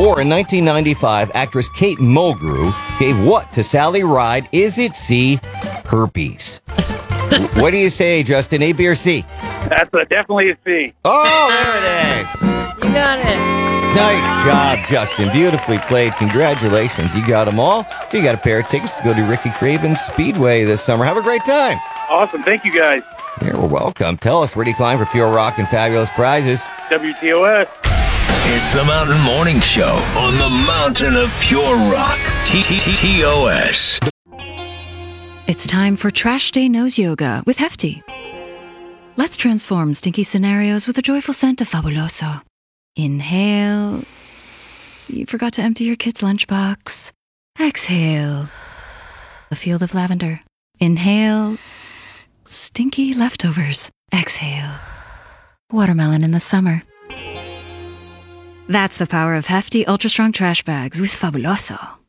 Or in 1995, actress Kate Mulgrew gave what to Sally Ride? Is it C, herpes? What do you say, Justin, A, B, or C? That's definitely a C. Oh, there it is. You got it. Nice job, Justin. Beautifully played. Congratulations. You got them all. You got a pair of tickets to go to Ricky Craven Speedway this summer. Have a great time. Awesome. Thank you, guys. You're welcome. Tell us, where do you climb for pure rock and fabulous prizes? WTOS. It's the Mountain Morning Show on the Mountain of Pure Rock. TOS. It's time for Trash Day Nose Yoga with Hefty. Let's transform stinky scenarios with a joyful scent of Fabuloso. Inhale. You forgot to empty your kid's lunchbox. Exhale. A field of lavender. Inhale. Stinky leftovers. Exhale. Watermelon in the summer. That's the power of Hefty Ultra Strong Trash Bags with Fabuloso.